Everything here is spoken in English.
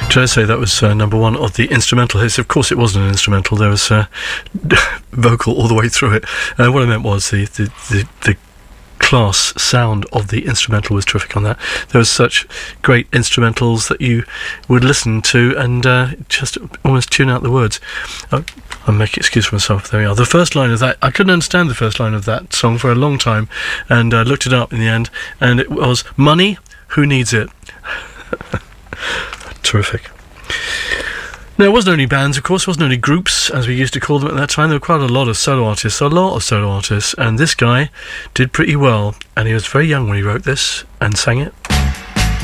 Did I say that was number one of the instrumental hits? Of course it wasn't an instrumental. There was vocal all the way through it. What I meant was the class sound of the instrumental was terrific on that. There was such great instrumentals that you would listen to and just almost tune out the words. I'll make an excuse for myself. There we are. The first line of that, I couldn't understand the first line of that song for a long time, and I looked it up in the end, and it was "Money, who needs it?" Terrific. Now, it wasn't only bands, of course, it wasn't only groups, as we used to call them at that time. There were quite a lot of solo artists, and this guy did pretty well, and he was very young when he wrote this and sang it.